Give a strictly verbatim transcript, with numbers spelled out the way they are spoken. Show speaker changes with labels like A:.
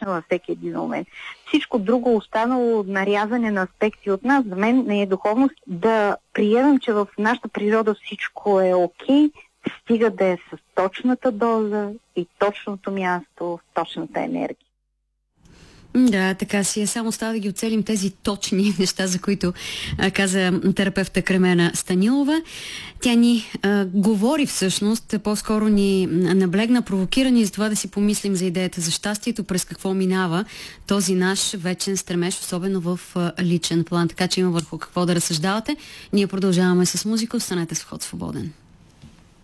A: във всеки един момент. Всичко друго останало, нарязане на аспекти от нас, за мен не е духовност. Да приемем, че в нашата природа всичко е окей, стига да е с точната доза и точното място, точната енергия.
B: Да, така си е. Само става да ги оцелим тези точни неща, за които а, каза терапевта Кремена Станилова. Тя ни а, говори всъщност, по-скоро ни наблегна, провокирани за това да си помислим за идеята за щастието, през какво минава този наш вечен стремеж, особено в а, личен план. Така че има върху какво да разсъждавате. Ние продължаваме с музика. Останете с Вход свободен.